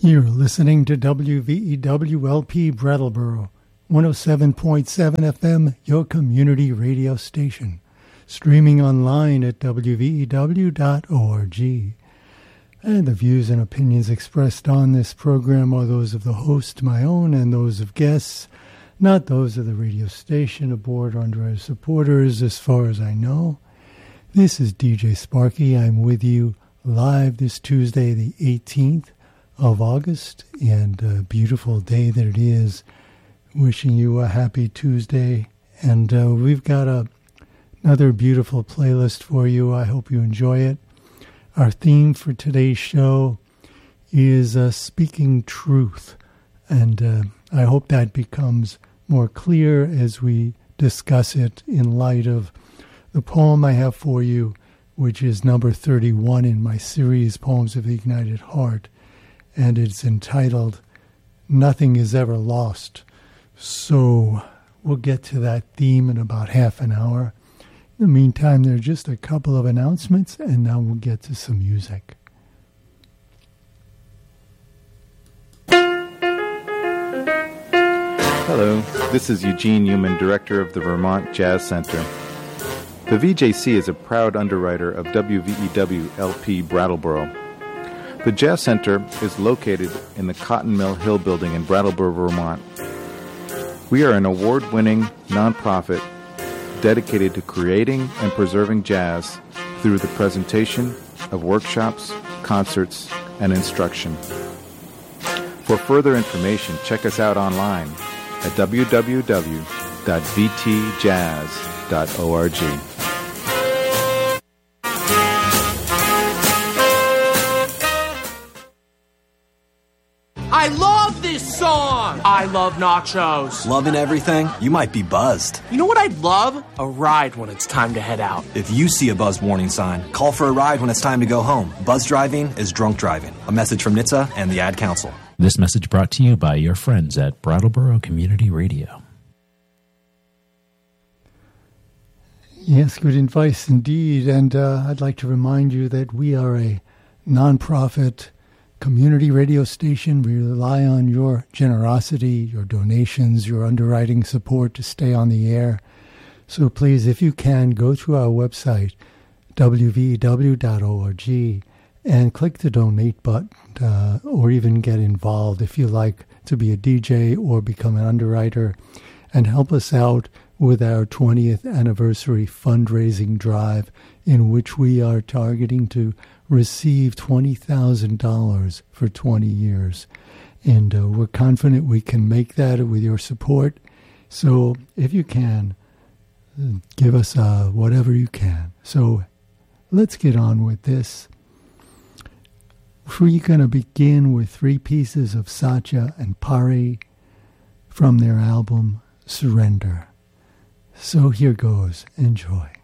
You're listening to WVEWLP Brattleboro, 107.7 FM, your community radio station. Streaming online at WVEW.org. And the views and opinions expressed on this program are those of the host, my own, and those of guests, not those of the radio station, aboard, or under our supporters, as far as I know. This is DJ Sparky. I'm with you live this Tuesday, the 18th of August, and a beautiful day that it is. Wishing you a happy Tuesday, and we've got another beautiful playlist for you. I hope you enjoy it. Our theme for today's show is Speaking Truth, and I hope that becomes more clear as we discuss it in light of the poem I have for you, which is number 31 in my series, Poems of the Ignited Heart, and it's entitled, Nothing is Ever Lost. So we'll get to that theme in about half an hour. In the meantime, there are just a couple of announcements, and now we'll get to some music. Hello, this is Eugene Newman, Director of the Vermont Jazz Center. The VJC is a proud underwriter of WVEW-LP Brattleboro. The Jazz Center is located in the Cotton Mill Hill Building in Brattleboro, Vermont. We are an award-winning nonprofit dedicated to creating and preserving jazz through the presentation of workshops, concerts, and instruction. For further information, check us out online at www.vtjazz.org. I love this song! I love nachos. Loving everything? You might be buzzed. You know what I'd love? A ride when it's time to head out. If you see a buzz warning sign, call for a ride when it's time to go home. Buzz driving is drunk driving. A message from NHTSA and the Ad Council. This message brought to you by your friends at Brattleboro Community Radio. Yes, good advice indeed. And I'd like to remind you that we are a nonprofit community radio station. We rely on your generosity, your donations, your underwriting support to stay on the air. So please, if you can, go to our website, wvew.org, and click the donate button, or even get involved if you like to be a DJ or become an underwriter, and help us out with our 20th anniversary fundraising drive, in which we are targeting to receive $20,000 for 20 years. And we're confident we can make that with your support. So if you can, give us whatever you can. So let's get on with this. We're going to begin with three pieces of Satya and Pari from their album Surrender. So here goes. Enjoy.